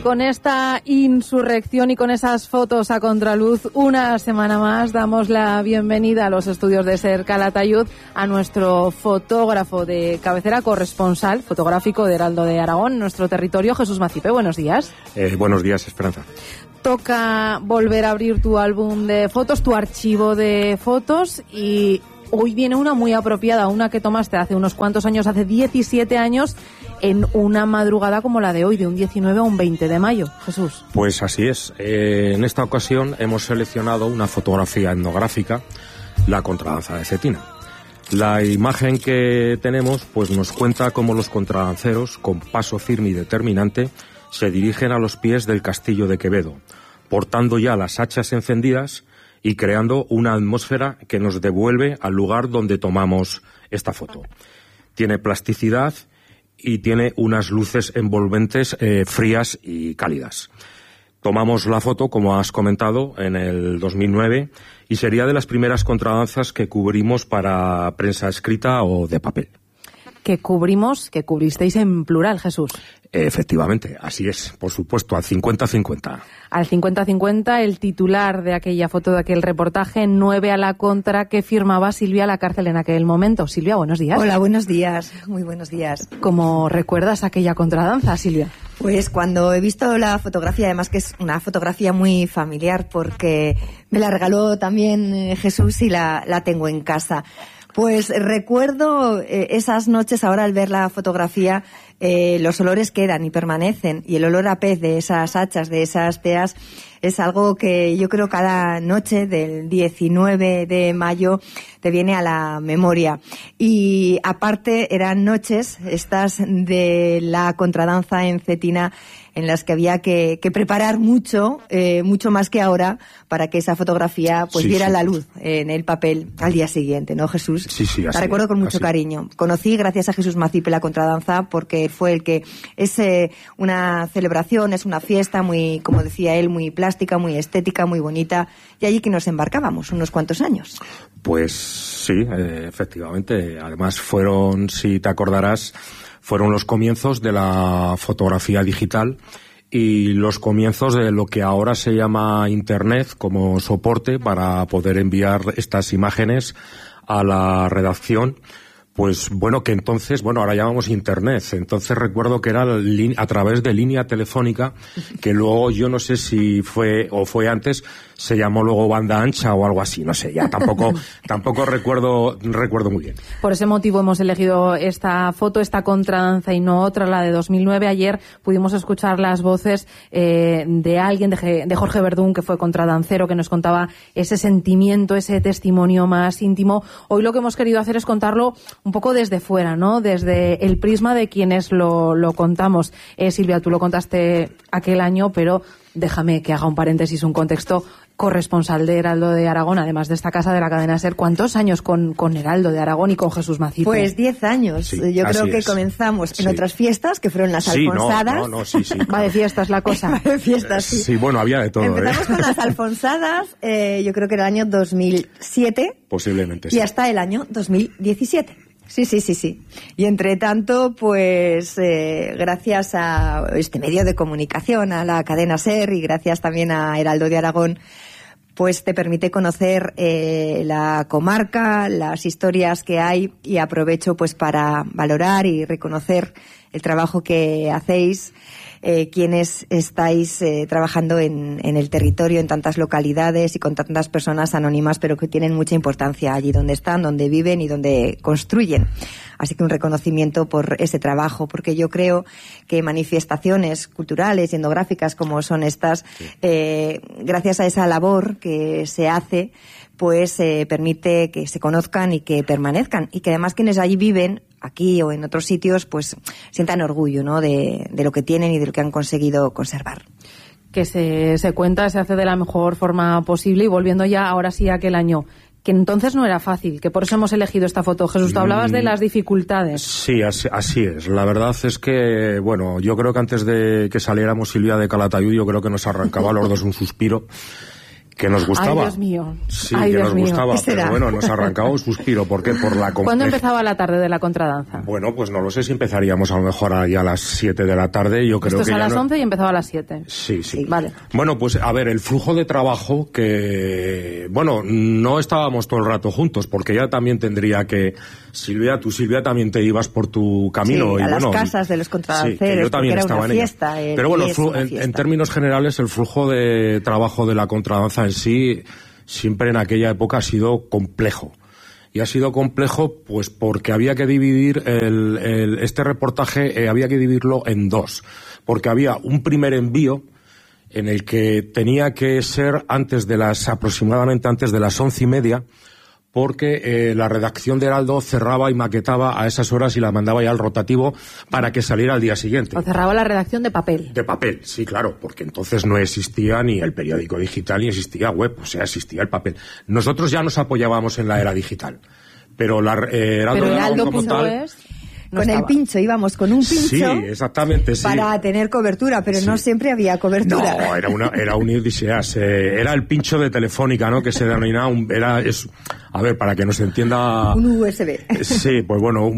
con esta insurrección y con esas fotos a contraluz, una semana más damos la bienvenida a los estudios de SER Calatayud a nuestro fotógrafo de cabecera, corresponsal fotográfico de Heraldo de Aragón, nuestro territorio, Jesús Macipe. Buenos días. Buenos días, Esperanza. Toca volver a abrir tu álbum de fotos, tu archivo de fotos, y hoy viene una muy apropiada, una que tomaste hace unos cuantos años, hace 17 años, en una madrugada como la de hoy, de un 19 a un 20 de mayo. Jesús. Pues así es. En esta ocasión hemos seleccionado una fotografía etnográfica, la contradanza de Cetina. La imagen que tenemos pues nos cuenta cómo los contradanceros, con paso firme y determinante, se dirigen a los pies del castillo de Quevedo, portando ya las hachas encendidas y creando una atmósfera que nos devuelve al lugar donde tomamos esta foto. Tiene plasticidad y tiene unas luces envolventes frías y cálidas. Tomamos la foto, como has comentado, en el 2009 y sería de las primeras contradanzas que cubrimos para prensa escrita o de papel. Que cubristeis en plural, Jesús. Efectivamente, así es, por supuesto, al 50-50. Al 50-50, el titular de aquella foto, de aquel reportaje, 9 a la contra, que firmaba Silvia Lacárcel en aquel momento. Silvia, buenos días. Hola, buenos días, muy buenos días. ¿Cómo recuerdas aquella contradanza, Silvia? Pues cuando he visto la fotografía, además que es una fotografía muy familiar porque me la regaló también Jesús y la tengo en casa. Pues recuerdo esas noches, ahora al ver la fotografía, los olores quedan y permanecen, y el olor a pez de esas hachas, de esas teas, es algo que yo creo cada noche del 19 de mayo te viene a la memoria. Y aparte eran noches estas de la contradanza en Cetina, en las que había que preparar mucho más que ahora, para que esa fotografía pues viera la luz en el papel al día siguiente, ¿no, Jesús? Sí, así la recuerdo con mucho cariño. Conocí, gracias a Jesús Macipe, la contradanza, porque fue el que es una celebración, es una fiesta muy, como decía él, muy plástica, muy estética, muy bonita, y allí que nos embarcábamos unos cuantos años. Pues sí, efectivamente. Además fueron, si te acordarás, fueron los comienzos de la fotografía digital y los comienzos de lo que ahora se llama Internet como soporte para poder enviar estas imágenes a la redacción. Pues bueno, que entonces, ahora llamamos Internet. Entonces recuerdo que era a través de línea telefónica, que luego yo no sé si fue antes, se llamó luego banda ancha o algo así, no sé, ya tampoco recuerdo muy bien. Por ese motivo hemos elegido esta foto, esta contradanza y no otra, la de 2009. Ayer pudimos escuchar las voces de alguien, de Jorge Verdún, que fue contradancero, que nos contaba ese sentimiento, ese testimonio más íntimo. Hoy lo que hemos querido hacer es contarlo un poco desde fuera, ¿no? Desde el prisma de quienes lo contamos. Silvia, tú lo contaste aquel año, pero déjame que haga un paréntesis, un contexto. Corresponsal de Heraldo de Aragón, además de esta casa de la cadena SER. ¿Cuántos años con Heraldo de Aragón y con Jesús Macipe? Pues 10 años. Sí, yo creo que comenzamos en otras fiestas, que fueron las Alfonsadas. Sí. Va de fiestas la cosa. Va de fiestas, sí. Sí, había de todo. Empezamos con las Alfonsadas, yo creo que era el año 2007. Posiblemente, y hasta el año 2017. Sí. Y entre tanto, pues gracias a este medio de comunicación, a la cadena SER, y gracias también a Heraldo de Aragón, pues te permite conocer la comarca, las historias que hay, y aprovecho pues para valorar y reconocer el trabajo que hacéis, quienes estáis trabajando en el territorio, en tantas localidades y con tantas personas anónimas, pero que tienen mucha importancia allí donde están, donde viven y donde construyen. Así que un reconocimiento por ese trabajo, porque yo creo que manifestaciones culturales y etnográficas como son estas, gracias a esa labor que se hace, pues permite que se conozcan y que permanezcan, y que además quienes allí viven, aquí o en otros sitios, pues sientan orgullo, ¿no?, de lo que tienen y de lo que han conseguido conservar. Que se cuenta, se hace de la mejor forma posible. Y volviendo ya ahora sí a aquel año, que entonces no era fácil, que por eso hemos elegido esta foto. Jesús, tú hablabas de las dificultades. Sí, así es. La verdad es que, yo creo que antes de que saliéramos Silvia de Calatayud, yo creo que nos arrancaba a los dos un suspiro. Que nos gustaba. Ay, Dios mío. Sí, Ay, que Dios nos mío. gustaba, pero bueno, nos arrancaba un suspiro. ¿Por qué? Por la ¿Cuándo empezaba la tarde de la contradanza? Bueno, pues no lo sé si empezaríamos a lo mejor allá a las 7 de la tarde. Yo creo Esto que es a ya las 11 y empezaba a las 7. Sí. Vale. Bueno, pues a ver, el flujo de trabajo que... Bueno, no estábamos todo el rato juntos, porque ya también tendría que... Silvia también te ibas por tu camino. Sí, y a bueno, las casas de los contradanceros, sí, yo también era estaba una en fiesta. ella. Pero bueno, en términos generales, el flujo de trabajo de la contradanza en sí, siempre en aquella época ha sido complejo. Y ha sido complejo pues porque había que dividir este reportaje, había que dividirlo en dos. Porque había un primer envío en el que tenía que ser aproximadamente antes de las 11:30, porque la redacción de Heraldo cerraba y maquetaba a esas horas y la mandaba ya al rotativo para que saliera al día siguiente. O cerraba la redacción de papel. De papel, sí, claro, porque entonces no existía ni el periódico digital ni existía web, o sea, existía el papel. Nosotros ya nos apoyábamos en la era digital, pero Heraldo como tal... No con estaba. El pincho, íbamos con un pincho. Sí, exactamente, sí. Para tener cobertura, pero no siempre había cobertura. No, era un Odiseas. Era el pincho de Telefónica, ¿no? Que se denominaba a ver, para que nos entienda... Un USB. Sí, pues bueno,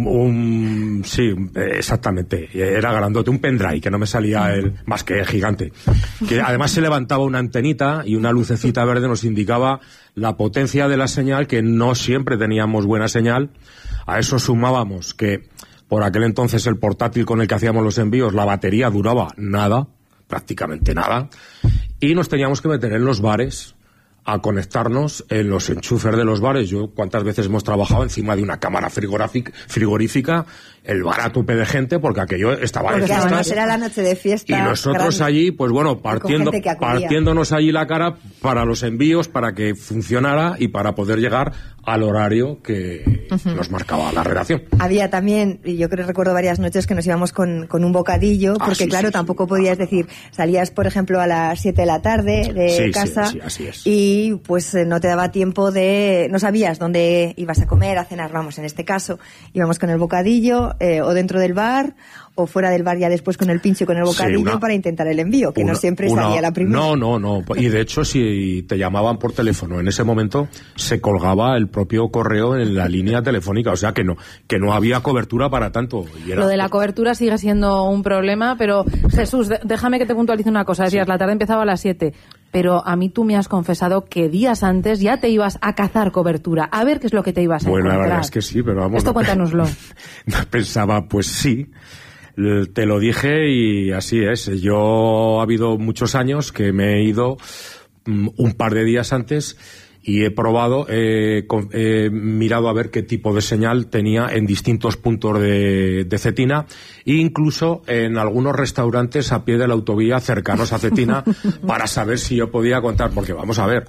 sí, exactamente. Era grandote, un pendrive, que no me salía más que gigante. Que además se levantaba una antenita y una lucecita verde nos indicaba la potencia de la señal, que no siempre teníamos buena señal. A eso sumábamos que por aquel entonces el portátil con el que hacíamos los envíos, la batería duraba nada, prácticamente nada, y nos teníamos que meter en los bares a conectarnos en los enchufes de los bares. Yo cuántas veces hemos trabajado encima de una cámara frigorífica, el bar a tope de gente, porque aquello estaba de fiestas. Además era la noche de fiesta. Y nosotros grande, allí, pues bueno, partiéndonos allí la cara para los envíos, para que funcionara y para poder llegar al horario que nos marcaba la redacción. Había también, y yo recuerdo varias noches que nos íbamos con un bocadillo, porque claro, tampoco podías decir, salías por ejemplo a las 7 de la tarde de casa, sí, así es. Y pues no te daba tiempo no sabías dónde ibas a comer, a cenar, vamos, en este caso íbamos con el bocadillo, o dentro del bar, o fuera del bar ya después con el pincho y con el bocadillo para intentar el envío, que no siempre salía la primera. No. Y de hecho, si te llamaban por teléfono en ese momento, se colgaba el propio correo en la línea telefónica, o sea que no había cobertura para tanto. Lo de la cobertura sigue siendo un problema, pero Jesús, déjame que te puntualice una cosa. Decías, la tarde empezaba a las 7, pero a mí tú me has confesado que días antes ya te ibas a cazar cobertura, a ver qué es lo que te ibas a encontrar. Bueno, la verdad es que sí, pero vamos... Esto cuéntanoslo. Pensaba, pues sí... Te lo dije y así es. Yo ha habido muchos años que me he ido un par de días antes y he probado, he mirado a ver qué tipo de señal tenía en distintos puntos de Cetina e incluso en algunos restaurantes a pie de la autovía cercanos a Cetina para saber si yo podía contar, porque vamos a ver,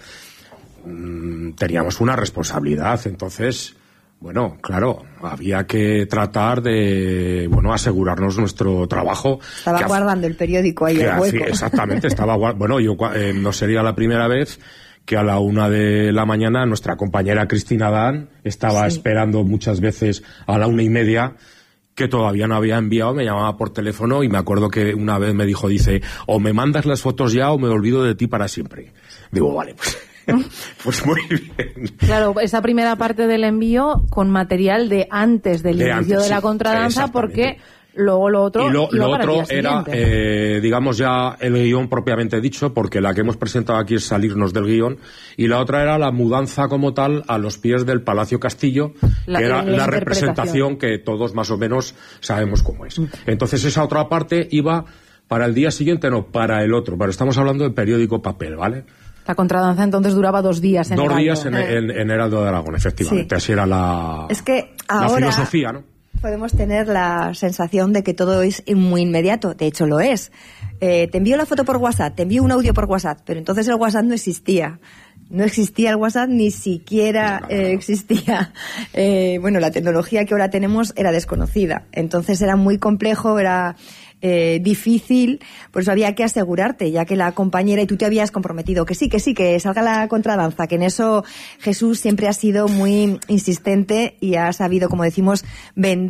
teníamos una responsabilidad, entonces... Bueno, claro, había que tratar de, asegurarnos nuestro trabajo. Estaba guardando el periódico ahí en hueco. Exactamente, no sería la primera vez que a la 1 de la mañana nuestra compañera Cristina Adán estaba esperando muchas veces a la 1:30, que todavía no había enviado, me llamaba por teléfono y me acuerdo que una vez me dijo, o me mandas las fotos ya o me olvido de ti para siempre. Digo, vale, pues muy bien. Claro, esa primera parte del envío con material de antes del inicio de la contradanza, porque luego lo otro... Y lo otro era, digamos ya el guión propiamente dicho, porque la que hemos presentado aquí es salirnos del guión, y la otra era la mudanza como tal a los pies del Palacio Castillo, que era la representación que todos más o menos sabemos cómo es. Entonces esa otra parte iba para el día siguiente, no, para el otro, pero estamos hablando de periódico papel, ¿vale? La contradanza entonces duraba 2 días en Heraldo. 2 días en Heraldo de Aragón, efectivamente. Sí. Así era la filosofía, ¿no? Podemos tener la sensación de que todo es muy inmediato. De hecho, lo es. Te envío la foto por WhatsApp, te envío un audio por WhatsApp, pero entonces el WhatsApp no existía. No existía el WhatsApp, ni siquiera existía... la tecnología que ahora tenemos era desconocida. Entonces era muy complejo, era... difícil, por eso había que asegurarte, ya que la compañera y tú te habías comprometido que que salga la contradanza, que en eso Jesús siempre ha sido muy insistente y ha sabido, como decimos, vender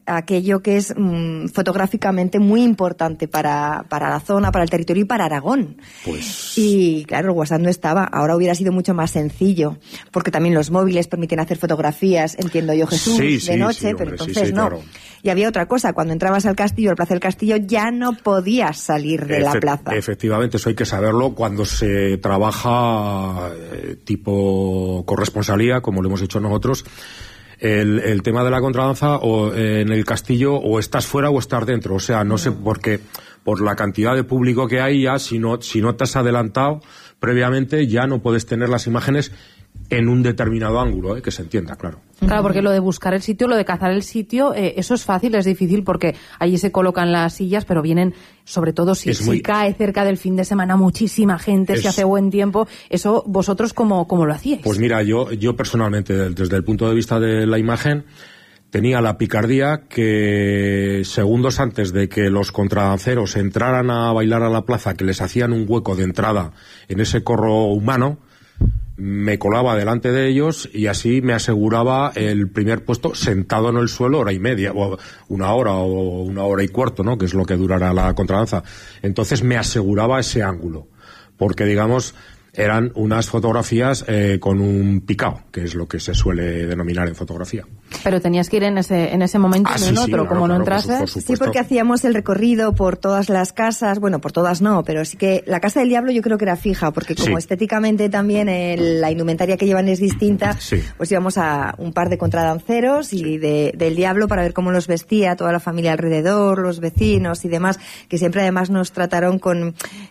aquello que es fotográficamente muy importante para la zona, para el territorio y para Aragón. Pues... Y claro, el WhatsApp no estaba. Ahora hubiera sido mucho más sencillo, porque también los móviles permiten hacer fotografías, entiendo yo, Jesús, de noche, pero entonces no. Claro. Y había otra cosa, cuando entrabas al castillo, al Plaza del Castillo, ya no podías salir de la plaza. Efectivamente, eso hay que saberlo cuando se trabaja tipo corresponsalía, como lo hemos hecho nosotros. El tema de la contradanza o en el castillo o estás fuera o estás dentro, o sea, no sé por qué, por la cantidad de público que hay ya, si no te has adelantado previamente ya no puedes tener las imágenes en un determinado ángulo, que se entienda, claro. Claro, porque lo de buscar el sitio, lo de cazar el sitio, eso es fácil, es difícil porque allí se colocan las sillas, pero vienen, sobre todo si cae cerca del fin de semana muchísima gente, si hace buen tiempo, eso vosotros ¿cómo lo hacíais? Pues mira, yo personalmente, desde el punto de vista de la imagen, tenía la picardía que segundos antes de que los contradanceros entraran a bailar a la plaza, que les hacían un hueco de entrada en ese corro humano, me colaba delante de ellos y así me aseguraba el primer puesto sentado en el suelo hora y media, o una hora y cuarto, ¿no? Que es lo que durará la contradanza. Entonces me aseguraba ese ángulo, porque digamos eran unas fotografías con un picao, que es lo que se suele denominar en fotografía. Pero tenías que ir en ese momento y en otro, como no entrases. Sí, porque hacíamos el recorrido por todas las casas, bueno, por todas no, pero sí que la Casa del Diablo yo creo que era fija, porque como estéticamente también la indumentaria que llevan es distinta, pues íbamos a un par de contradanceros y del Diablo para ver cómo los vestía toda la familia alrededor, los vecinos y demás, que siempre además nos trataron con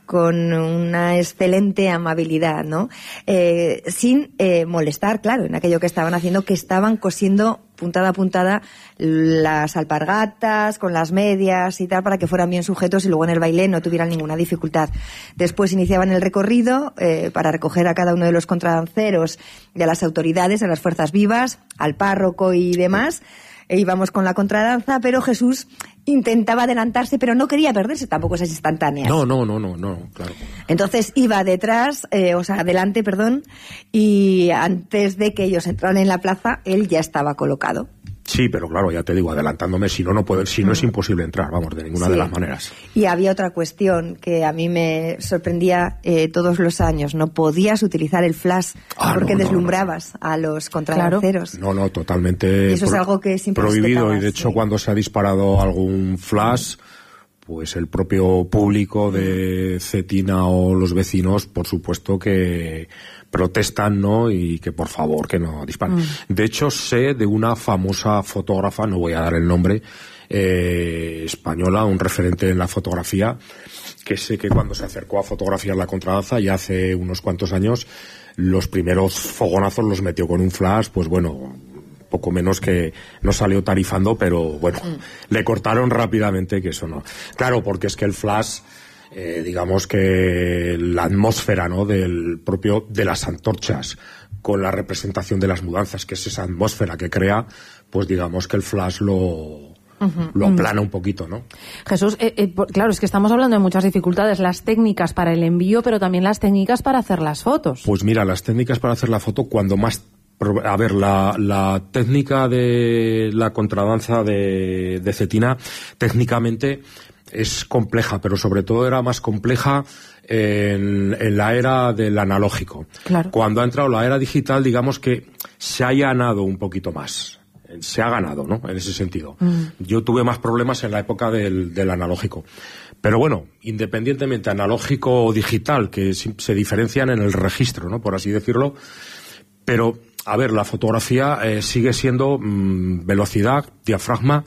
una excelente amabilidad, ¿no? Sin molestar, claro, en aquello que estaban haciendo, que estaban cosiendo puntada a puntada las alpargatas con las medias y tal para que fueran bien sujetos y luego en el baile no tuvieran ninguna dificultad. Después iniciaban el recorrido para recoger a cada uno de los contradanceros y a las autoridades, a las fuerzas vivas, al párroco y demás. Íbamos con la contradanza, pero Jesús intentaba adelantarse, pero no quería perderse tampoco esas instantáneas. No, claro. Entonces iba detrás, adelante, y antes de que ellos entraran en la plaza, él ya estaba colocado. Sí, pero claro, ya te digo, adelantándome, si no es imposible entrar, vamos, de ninguna de las maneras. Y había otra cuestión que a mí me sorprendía todos los años, no podías utilizar el flash porque deslumbrabas a los contradanceros. Claro. No, totalmente. Y eso es algo que siempre prohibido, y de hecho cuando se ha disparado algún flash, pues el propio público de Cetina o los vecinos, por supuesto que protestan, ¿no? Y que por favor que no disparen. De hecho sé de una famosa fotógrafa, no voy a dar el nombre, española, un referente en la fotografía, que sé que cuando se acercó a fotografiar la contradanza ya hace unos cuantos años, los primeros fogonazos los metió con un flash, pues bueno, poco menos que no salió tarifando, pero bueno, le cortaron rápidamente, que eso no. Claro, porque es que el flash, digamos que la atmósfera, ¿no? de las antorchas con la representación de las mudanzas, que es esa atmósfera que crea, pues digamos que el flash lo aplana un poquito, ¿no? Jesús, claro, es que estamos hablando de muchas dificultades, las técnicas para el envío, pero también las técnicas para hacer las fotos. Pues mira, las técnicas para hacer la foto, cuando más... A ver, la técnica de la contradanza de Cetina, técnicamente es compleja, pero sobre todo era más compleja en la era del analógico. Claro. Cuando ha entrado la era digital, digamos que se ha allanado un poquito más. Se ha ganado, ¿no? En ese sentido. Yo tuve más problemas en la época del analógico. Pero bueno, independientemente analógico o digital, que se diferencian en el registro, ¿no? Por así decirlo. Pero, a ver, la fotografía sigue siendo velocidad, diafragma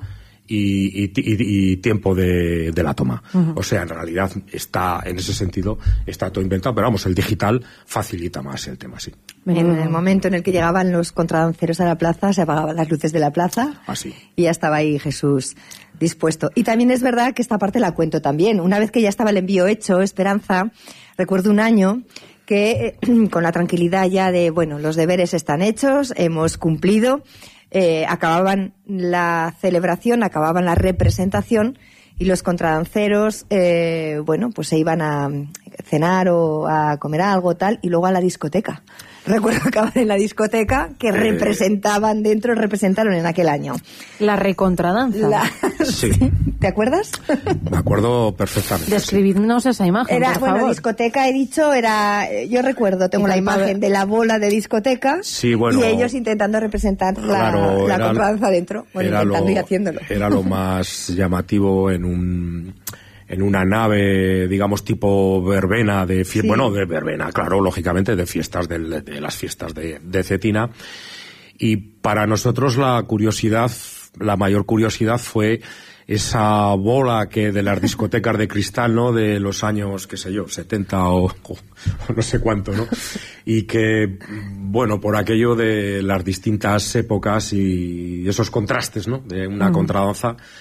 y tiempo de la toma. O sea, en realidad está, en ese sentido, está todo inventado, pero vamos, el digital facilita más el tema, sí. En el momento en el que llegaban los contradanceros a la plaza, se apagaban las luces de la plaza. Así. Y ya estaba ahí Jesús dispuesto. Y también es verdad que esta parte la cuento también. Una vez que ya estaba el envío hecho, Esperanza, recuerdo un año que con la tranquilidad ya de, bueno, los deberes están hechos, hemos cumplido, acababan la celebración, acababan la representación y los contradanceros, bueno, pues se iban cenar o a comer algo tal, y luego a la discoteca. Recuerdo acabar en la discoteca que representaron en aquel año. La recontradanza. Sí. ¿Te acuerdas? Me acuerdo perfectamente. Describidnos esa imagen, por favor. Discoteca, he dicho, yo recuerdo, tengo la imagen de la bola de discoteca, sí, bueno, y ellos intentando representar la contradanza dentro, intentando y haciéndolo. Era lo más llamativo en una nave, digamos, tipo verbena, de verbena, claro, lógicamente, de fiestas, de las fiestas de Cetina. Y para nosotros la mayor curiosidad fue esa bola que de las discotecas de cristal, ¿no?, de los años, qué sé yo, 70 o no sé cuánto, ¿no? Y que, bueno, por aquello de las distintas épocas y esos contrastes, ¿no?, de una contradanza,